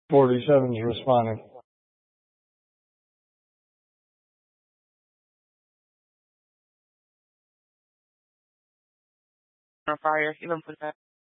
47's responding. On fire. You don't put that.